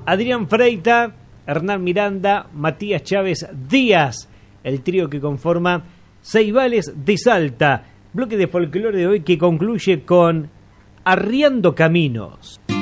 Adrián Freita, Hernán Miranda, Matías Chávez Díaz, el trío que conforma Ceibales de Salta. Bloque de folclore de hoy que concluye con Arriando Caminos.